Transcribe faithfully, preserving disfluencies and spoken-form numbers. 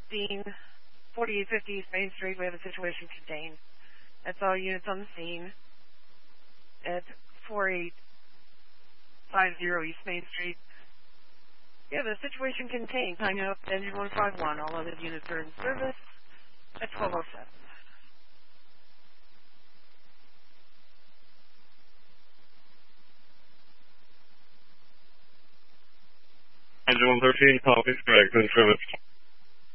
Dean, forty-eight fifty East Main Street. We have a situation contained. That's all units on the scene at forty-eight fifty East Main Street. Yeah, the situation contained. Hang up, engine one five one. All other units are in service at twelve oh seven. Engine one thirteen, copies, correct, in service.